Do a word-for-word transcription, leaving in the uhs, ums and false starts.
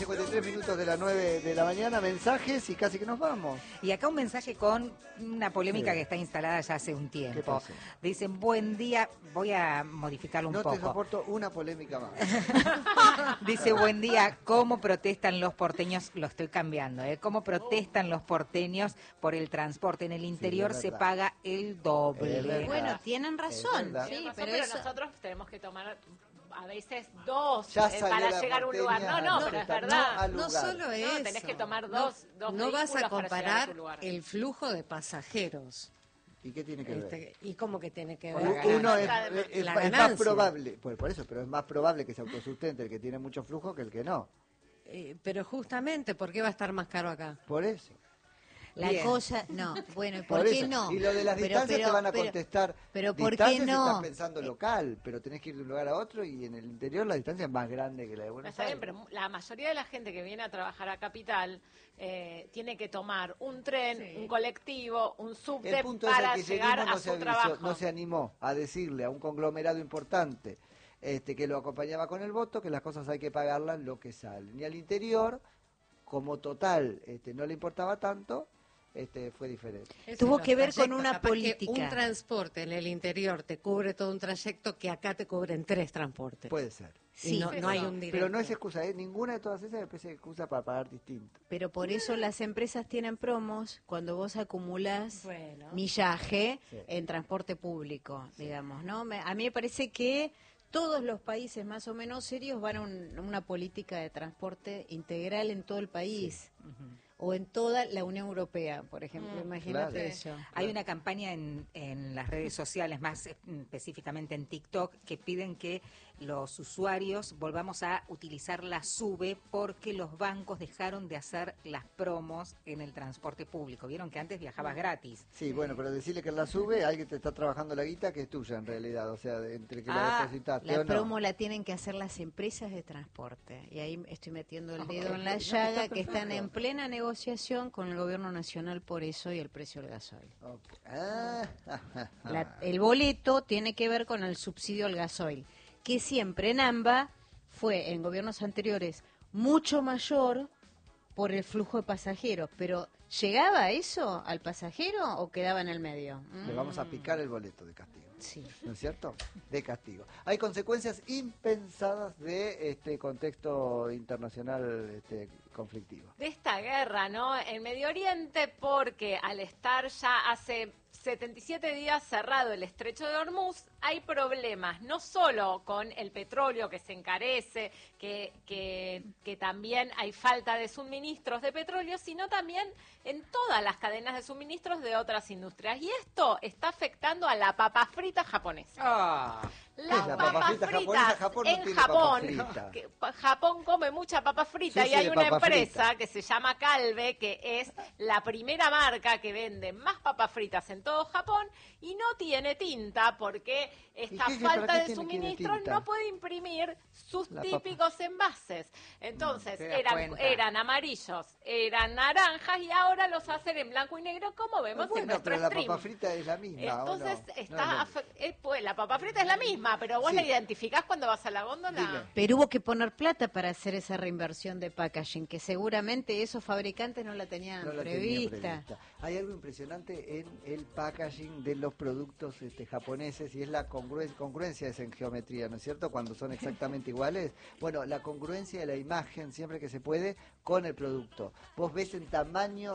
cincuenta y tres minutos de las nueve de la mañana, mensajes y casi que nos vamos. Y acá un mensaje con una polémica Sí. que está instalada ya hace un tiempo. ¿Qué pasó? Dicen, buen día, voy a modificarlo un No poco. te soporto una polémica más. Dice, buen día, ¿cómo protestan los porteños? Lo estoy cambiando, ¿eh? ¿Cómo protestan los porteños por el transporte? En el interior es se verdad. paga el doble. Es verdad. Bueno, tienen razón. verdad. Sí, Tienen razón, pero, pero eso... nosotros tenemos que tomar a veces dos Ya eh, salió para la llegar a un lugar. porteña No, no, a pero es protestar, verdad. no al No lugar. solo No, eso. tenés que tomar No- dos- dos No vas a vehículos para llegar a comparar tu lugar. el flujo de pasajeros. ¿Y qué tiene que ver? Este, ¿Y cómo que tiene que Con ver? la Uno es, ganancia de- es- es la más ganancia. probable, pues por eso, pero es más probable que se autosustente el que tiene mucho flujo que el que no. Eh, pero justamente, ¿por qué va a estar más caro acá? Por eso. La Bien. cosa, no, bueno, ¿y Por por qué eso. no? Y lo de las Pero- distancias pero- te van a pero- contestar. Pero ¿por distancias qué si no? estás pensando local, pero tenés que ir de un lugar a otro y en el interior la distancia es más grande que la de No, Buenos está bien, Aires. pero la mayoría de la gente que viene a trabajar a Capital eh, tiene que tomar un tren, Sí. un colectivo, un subte El punto es para el que llegar Seguimos a no se, su avisó- trabajo. no se animó a decirle a un conglomerado importante este, que lo acompañaba con el voto que las cosas hay que pagarlas lo que salen. Y al interior, como total este, no le importaba tanto, este, fue diferente. Eso Tuvo en los que ver con trayectos, una capaz que política. un transporte en el interior te cubre todo un trayecto que acá te cubren tres transportes. Puede ser. Sí, Y no, no hay un directo. Pero no es excusa, ¿eh? Ninguna de todas esas es excusa para pagar distinto. pero por eso las empresas tienen promos cuando vos acumulás Bueno. millaje Sí. en transporte público, digamos, ¿no? Me- a mí me parece que todos los países más o menos serios van a un- una política de transporte integral en todo el país. O en toda la Unión Europea, por ejemplo, Mm, imagínate claro. eso. Hay una campaña en, en las redes sociales, más específicamente en TikTok, que piden que los usuarios volvamos a utilizar la SUBE porque los bancos dejaron de hacer las promos en el transporte público. Vieron que antes viajabas gratis. Sí, bueno, pero decirle que la sube, alguien te está trabajando la guita que es tuya en realidad, o sea, de- entre que la Ah, depositaste La o no. promo la tienen que hacer las empresas de transporte. Y ahí estoy metiendo el dedo en la No, llaga, está que están perfecto. en plena negociación con el gobierno nacional por eso y el precio del gasoil. Ok. Ah, La- el boleto tiene que ver con el subsidio al gasoil, que siempre en AMBA fue en gobiernos anteriores mucho mayor por el flujo de pasajeros, pero ¿llegaba eso al pasajero o quedaba en el medio? Le vamos a Mm, picar el boleto de castigo. sí. ¿No es cierto? De castigo. Hay consecuencias impensadas de este contexto internacional este, conflictivo. De esta guerra, ¿no? En Medio Oriente, porque al estar ya hace setenta y siete días cerrado el estrecho de Hormuz, hay problemas, no solo con el petróleo que se encarece, que, que, que también hay falta de suministros de petróleo, sino también en todas las cadenas de suministros de otras industrias. Y esto está afectando a la papa frita japonesa. Ah, Las es la papas papa frita fritas japonesa? Japón no en tiene papa Japón, frita. que pa- Japón come mucha papa frita Sushi y hay de una papa empresa frita. que se llama Calve, que es la primera marca que vende más papas fritas en todo Japón y no tiene tinta porque esta qué- para falta qué de tiene- tiene suministro tinta? no puede imprimir sus La papa. típicos envases. Entonces te das eran, cuenta. eran amarillos, eran naranjas y ahora los hacen en blanco y negro como vemos en Bueno, nuestro pero la stream. papa frita es la misma. ¿o no? Entonces No está es lo afe- eh, pues, la papa frita es la misma, pero vos Sí. la identificás cuando vas a la góndola. Dime. Pero hubo que poner plata para hacer esa reinversión de packaging, que seguramente esos fabricantes no la tenían No la tenía prevista. prevista. Hay algo impresionante en el packaging de los productos este, japoneses y es la congruen- congruencia es en geometría, ¿no es cierto? Cuando son exactamente iguales. Bueno, la congruencia de la imagen siempre que se puede con el producto. Vos ves en tamaño